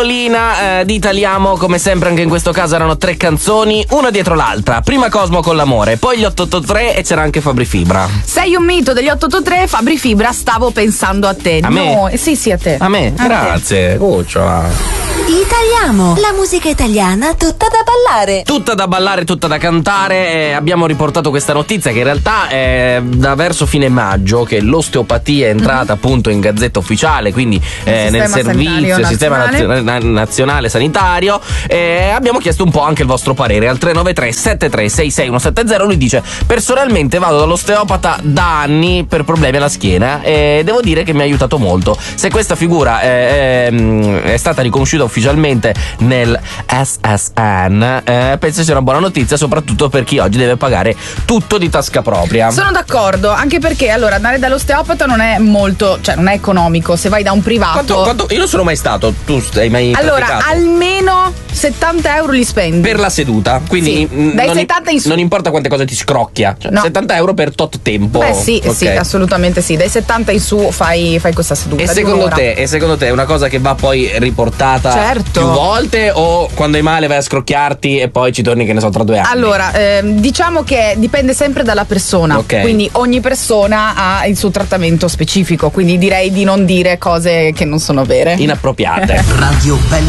Lolina di Italiamo. Come sempre anche in questo caso erano 3 canzoni, una dietro l'altra. Prima Cosmo con l'amore, poi gli 883 e c'era anche Fabri Fibra. Sei un mito degli 883, Fabri Fibra, stavo pensando a te. A me? Sì, a te. A me? Grazie, cucciola. Italiamo, la musica italiana tutta da ballare. Tutta da ballare, tutta da cantare. Abbiamo riportato questa notizia che in realtà è da verso fine maggio che l'osteopatia è entrata appunto in Gazzetta Ufficiale, quindi nel servizio Sistema Nazionale Sanitario. Abbiamo chiesto un po' anche il vostro parere al 393 7366 170. Lui dice: personalmente vado dall'osteopata da anni per problemi alla schiena e devo dire che mi ha aiutato molto. Se questa figura è stata riconosciuta ufficialmente nel SSN, penso sia una buona notizia, soprattutto per chi oggi deve pagare tutto di tasca propria. Sono d'accordo, anche perché allora andare dall'osteopata non è molto, cioè non è economico. Se vai da un privato, quanto? Io non sono mai stato. Tu hai mai allora praticato? Almeno 70 euro li spendi per la seduta, quindi sì, dai 70 in su. Non importa quante cose ti scrocchia, cioè, no. 70 euro per tot tempo. Beh sì, okay. Sì, assolutamente sì. Dai 70 in su fai questa seduta. E secondo te è una cosa che va poi riportata più volte, o quando hai male vai a scrocchiarti e poi ci torni, che ne so, tra 2 anni? Allora, diciamo che dipende sempre dalla persona, okay. Quindi ogni persona ha il suo trattamento specifico, quindi direi di non dire cose che non sono vere, inappropriate. Radio Bella